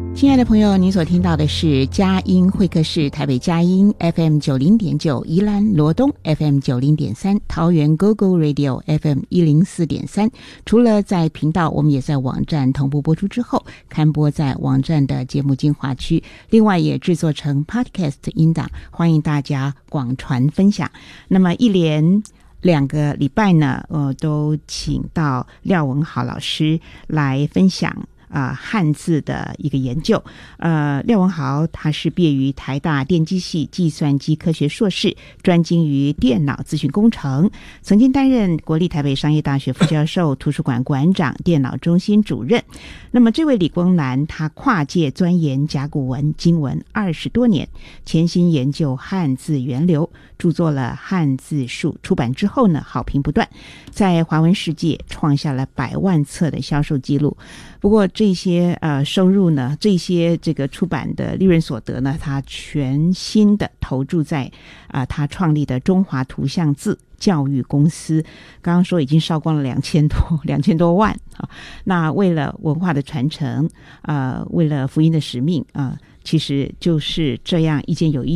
亲爱的朋友，您所听到的是佳音会客室，台北佳音 FM90.9， 宜兰罗东 FM90.3， 桃园 GoGo Radio FM104.3。除了在频道，我们也在网站同步播出之后，刊播在网站的节目精华区，另外也制作成 Podcast 音档，欢迎大家广传分享。那么一连2个礼拜呢，都请到廖文豪老师来分享汉字的一个研究。廖文豪他是毕业于台大电机系计算机科学硕士，专精于电脑资讯工程，曾经担任国立台北商业大学副教授、图书馆馆长、电脑中心主任。那么这位理工男，他跨界钻研甲骨文、经文20多年，潜心研究汉字源流，著作了《汉字术》，出版之后呢，好评不断，在华文世界创下了100万册的销售记录。不过这些收入呢，这些这个出版的利润所得呢，他全心的投注在他创立的中华图像字教育公司，刚刚说已经烧光了2000多万啊。那为了文化的传承，为了福音的使命其实就是这样一件有意